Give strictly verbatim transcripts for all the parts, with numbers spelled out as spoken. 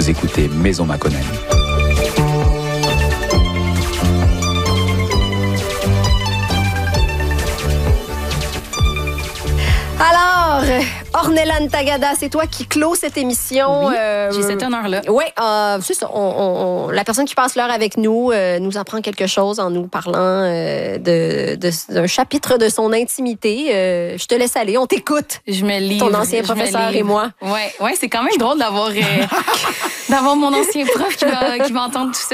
Vous écoutez Maison Makonnen. Alors, Ornelan Tagada, c'est toi qui clôt cette émission. Oui, euh, j'ai cette honneur-là. Oui, euh, c'est ça. On, on, on, la personne qui passe l'heure avec nous euh, nous apprend quelque chose en nous parlant euh, de, de, d'un chapitre de son intimité. Euh, je te laisse aller, on t'écoute. Je me livre. Ton ancien professeur et moi. Oui, ouais, c'est quand même drôle d'avoir, euh, d'avoir mon ancien prof qui va, qui va entendre tout ça.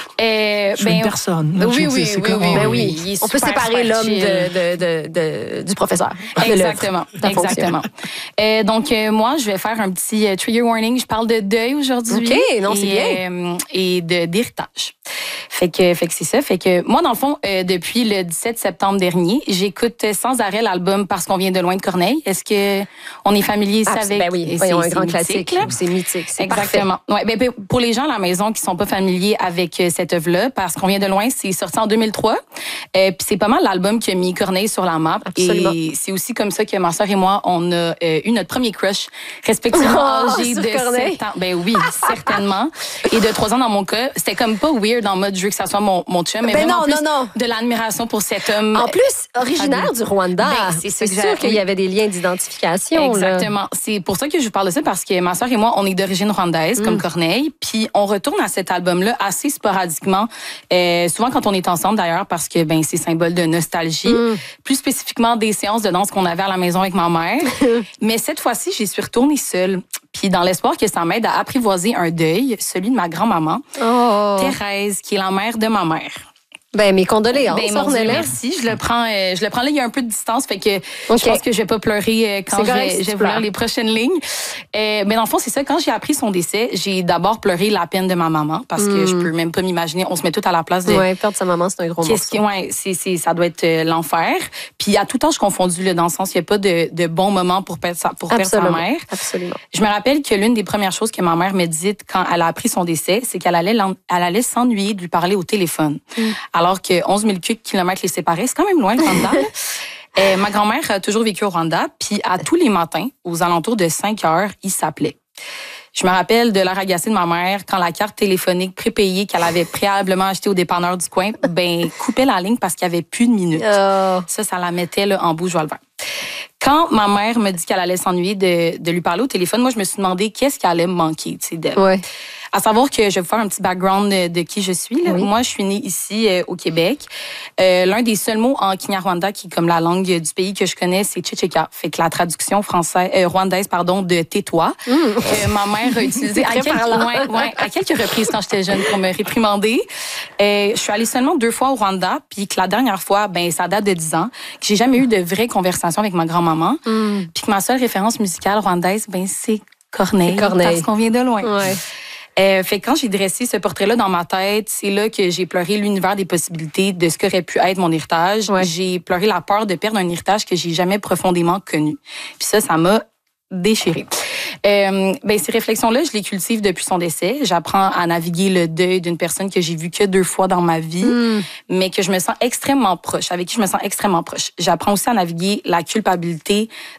Euh, je ben, une personne. Là, oui, oui, oui, oui, ben oui. On super, peut séparer l'homme de, de, de, de, du professeur. Exactement. Exactement. Euh, donc, euh, moi, je vais faire un petit euh, trigger warning. Je parle de deuil aujourd'hui. OK, non, c'est et, bien. Euh, et de, d'héritage. Fait que, fait que c'est ça. Fait que moi, dans le fond, euh, depuis le dix-sept septembre dernier, j'écoute sans arrêt l'album Parce qu'on vient de loin de Corneille. Est-ce que on est familier ah, avec? Ben oui, c'est, un c'est grand mythique, classique. Là. C'est mythique. C'est exactement. Ouais, ben, pour les gens à la maison qui sont pas familiers avec cette œuvre-là, Parce qu'on vient de loin, c'est sorti en deux mille trois. Euh, puis c'est pas mal l'album qui a mis Corneille sur la map. Absolument. Et c'est aussi comme ça que ma sœur et moi, on a euh, eu notre premier crush, respectivement oh, âgés de sept ans. Ben oui, certainement. Et de trois ans dans mon cas. C'était comme pas weird en mode je veux que ça soit mon, mon chum, mais ben vraiment non, plus non, non. de l'admiration pour cet homme. En plus, originaire du Rwanda. Ben, c'est c'est sûr sûr qu'il y avait des liens d'identification. Exactement. Là. C'est pour ça que je vous parle de ça, parce que ma sœur et moi, on est d'origine rwandaise, mm. comme Corneille, puis on retourne à cet album-là assez sporadiquement, euh, souvent quand on est ensemble d'ailleurs, parce que ben c'est symbole de nostalgie, mm. plus spécifiquement des séances de danse qu'on avait à la maison avec ma mère. Mais cette fois-ci, j'y suis retournée seule. Puis dans l'espoir que ça m'aide à apprivoiser un deuil, celui de ma grand-maman, oh. Thérèse, qui est la mère de ma mère. Ben mes condoléances. Ben mon Dieu, merci. Je le prends, euh, je le prends là. Il y a un peu de distance, fait que okay. je pense que je vais pas pleurer euh, quand c'est je correct, vais, si je vais lire les prochaines lignes. Euh, mais dans le fond, c'est ça. Quand j'ai appris son décès, j'ai d'abord pleuré la peine de ma maman, parce mm. que je peux même pas m'imaginer. On se met tout à la place de. Ouais, perdre sa maman, c'est un gros Qu'est-ce morceau. Que, ouais, c'est, c'est, ça doit être euh, l'enfer. Puis à tout âge confondu, là, dans le sens, il y a pas de, de bon moment pour perdre sa, pour perdre sa mère. Absolument. Je me rappelle que l'une des premières choses que ma mère m'a dites quand elle a appris son décès, c'est qu'elle allait, elle allait s'ennuyer de lui parler au téléphone, mm. alors que onze mille kilomètres les séparer, c'est quand même loin le Rwanda. euh, ma grand-mère a toujours vécu au Rwanda, puis à tous les matins, aux alentours de cinq heures, il s'appelait. Je me rappelle de l'air agacé de ma mère quand la carte téléphonique prépayée qu'elle avait préalablement achetée au dépanneur du coin, ben coupait la ligne parce qu'il n'y avait plus de minutes. Oh. Ça, ça la mettait là, en bouche joie le vert. Quand ma mère me dit qu'elle allait s'ennuyer de, de lui parler au téléphone, moi, je me suis demandé qu'est-ce qui allait me manquer, tu sais, d'elle. Ouais. À savoir que je vais vous faire un petit background de, de qui je suis. Là. Oui. Moi, je suis née ici, euh, au Québec. Euh, l'un des seuls mots en Kinyarwanda, qui est comme la langue du pays que je connais, c'est Chichika. Fait que la traduction française, euh, rwandaise, pardon, de tais-toi. Mm. Euh, ma mère a utilisé à quelques, ouais, ouais, à quelques reprises quand j'étais jeune pour me réprimander. Euh, je suis allée seulement deux fois au Rwanda, puis que la dernière fois, ben ça date de dix ans, que j'ai jamais eu de vraie conversation avec ma grand-maman. Mm. Puis que ma seule référence musicale rwandaise, ben c'est Corneille, c'est Corneille. Parce qu'on vient de loin. Ouais. Euh, fait que quand j'ai dressé ce portrait-là dans ma tête, c'est là que j'ai pleuré l'univers des possibilités de ce qu'aurait pu être mon héritage. Ouais. J'ai pleuré la peur de perdre un héritage que j'ai jamais profondément connu. Puis ça, ça m'a déchirée. Euh, ben ces réflexions-là, je les cultive depuis son décès. J'apprends à naviguer le deuil d'une personne que j'ai vue que deux fois dans ma vie, mm. mais que je me sens extrêmement proche, avec qui je me sens extrêmement proche. J'apprends aussi à naviguer la culpabilité